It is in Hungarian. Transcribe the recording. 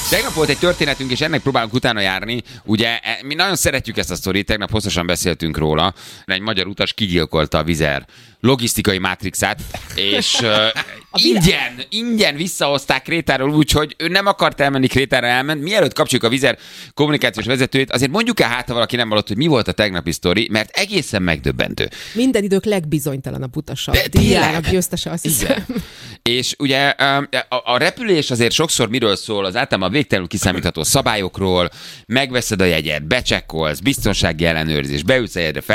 Tegnap volt egy történetünk, és ennek próbálunk utána járni. Ugye mi nagyon szeretjük ezt a sztorit, tegnap hosszasan beszéltünk róla. Egy magyar utas kigyilkolta a Wizz logisztikai mátrixát, és ingyen visszahozták Krétáról úgy, hogy ő nem akart elmenni, Krétára elment. Mielőtt kapcsoljuk a Wizz kommunikációs vezetőjét, azért mondjuk el hát, ha valaki nem hallott, hogy mi volt a tegnapi sztori, mert egészen megdöbbentő. Minden idők legbizonytalanabb utasa. Tényleg? Győztese, azt hiszem. És ugye a repülés azért sokszor miről szól, az általában végtelenül kiszámítható szabályokról, megveszed a jegyet, becsekkolsz, biztonsági ellenőrzés, beülsz a jegyre,